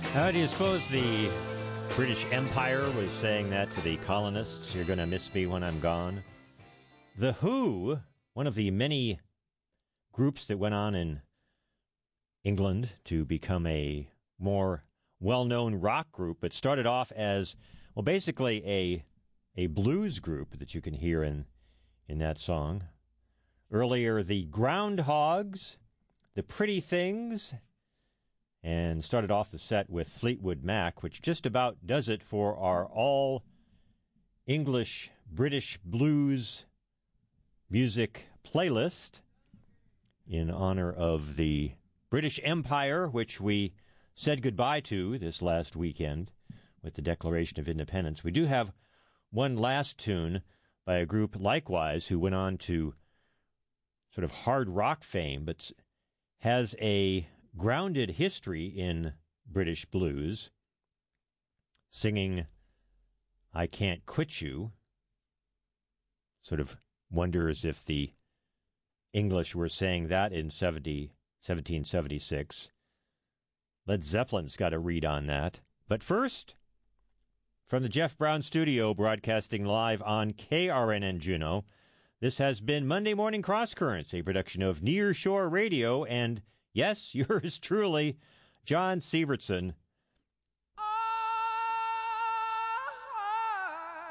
How do you suppose the British Empire was saying that to the colonists? You're going to miss me when I'm gone. The Who, one of the many groups that went on in England to become a more well-known rock group, but started off as, well, basically a blues group that you can hear in that song. Earlier, the Groundhogs, the Pretty Things, and started off the set with Fleetwood Mac, which just about does it for our all-English British blues music playlist in honor of the British Empire, which we said goodbye to this last weekend with the Declaration of Independence. We do have one last tune by a group likewise who went on to sort of hard rock fame, but has a grounded history in British blues, singing I Can't Quit You. Sort of wonders if the English were saying that in 1776. Led Zeppelin's got a read on that. But first, from the Jeff Brown Studio, broadcasting live on KRNN Juneau, this has been Monday Morning Cross Currents, a production of Near Shore Radio, and yes, yours truly, John Sievertson.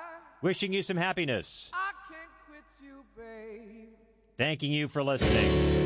Wishing you some happiness. I can't quit you, babe. Thanking you for listening.